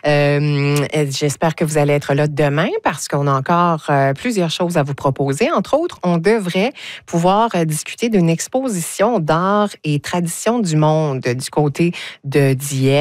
J'espère que vous allez être là demain parce qu'on a encore plusieurs choses à vous proposer. Entre autres, on devrait pouvoir discuter d'une exposition d'art et tradition du monde du côté de Dieppe.